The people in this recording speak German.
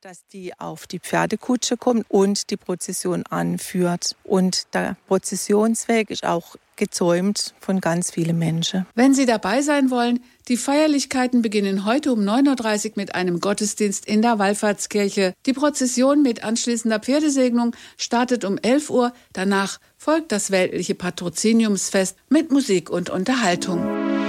dass die auf die Pferdekutsche kommt und die Prozession anführt. Und der Prozessionsweg ist auch gezäumt von ganz vielen Menschen. Wenn Sie dabei sein wollen, die Feierlichkeiten beginnen heute um 9.30 Uhr mit einem Gottesdienst in der Wallfahrtskirche. Die Prozession mit anschließender Pferdesegnung startet um 11 Uhr. Danach folgt das weltliche Patroziniumsfest mit Musik und Unterhaltung.